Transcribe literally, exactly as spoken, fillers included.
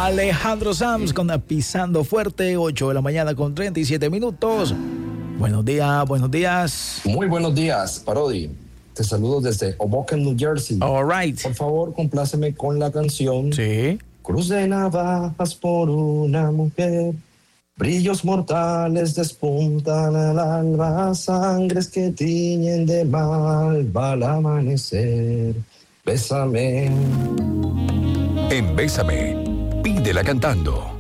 Alejandro Sanz con Pisando Fuerte, ocho de la mañana con treinta y siete minutos. Buenos días, buenos días. Muy buenos días, Parodi. Te saludo desde Hoboken, New Jersey. All right. Por favor, compláceme con la canción. Sí. Cruz de navajas por una mujer. Brillos mortales despuntan al alba. Sangres que tiñen de malva al amanecer. Bésame. En Bésame, pídela cantando.